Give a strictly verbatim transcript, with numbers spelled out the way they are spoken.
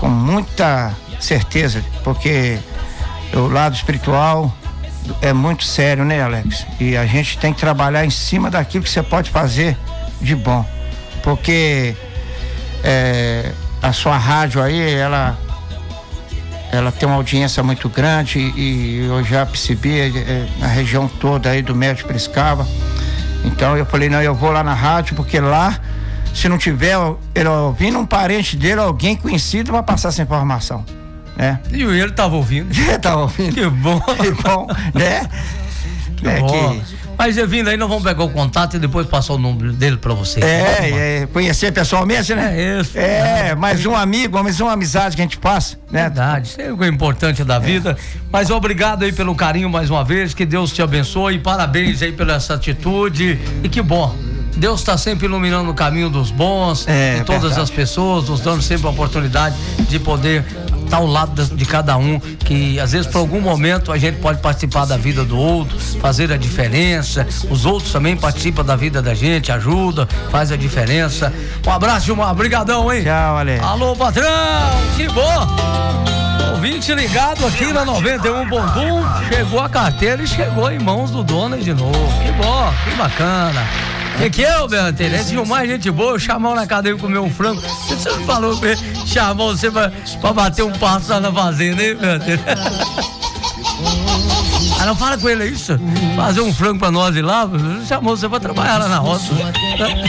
muita certeza, porque o lado espiritual é muito sério, né, Alex? E a gente tem que trabalhar em cima daquilo que você pode fazer de bom, porque é, a sua rádio aí, ela ela tem uma audiência muito grande e eu já percebi é, na região toda aí do Médio Piracicaba. Então eu falei, não, eu vou lá na rádio, porque lá, se não tiver ele ouvindo, um parente dele, alguém conhecido, vai passar essa informação, né? E ele tava ouvindo. Ele tava ouvindo. Que bom. Que bom, né? Que é bom. Que... Mas é vindo aí, nós vamos pegar o contato e depois passar o número dele pra você. É, é, conhecer pessoalmente, né? É isso. É, mais um amigo, mais uma amizade que a gente passa, né? Verdade, isso é o importante da vida. É. Mas obrigado aí pelo carinho mais uma vez, que Deus te abençoe, parabéns aí pela essa atitude e que bom. Deus está sempre iluminando o caminho dos bons, é, de todas verdade. As pessoas, nos dando sempre a oportunidade de poder estar ao lado de cada um, que às vezes por algum momento a gente pode participar da vida do outro, fazer a diferença, os outros também participam da vida da gente, ajuda, faz a diferença. Um abraço, Gilmar, brigadão, hein? Tchau, Alex. Alô, patrão, que bom! Ouvinte ligado aqui na noventa e um ponto um, chegou a carteira e chegou em mãos do dono de novo. Que bom, que bacana. Que que é, Beante? Esse Gilmar, gente boa, eu chamou na cadeia comer um frango. Você não falou que chamou você pra, pra bater um passo lá na fazenda, hein, Beante? Ah, não fala com ele isso? Fazer um frango pra nós ir lá, chamou você pra trabalhar lá na roça.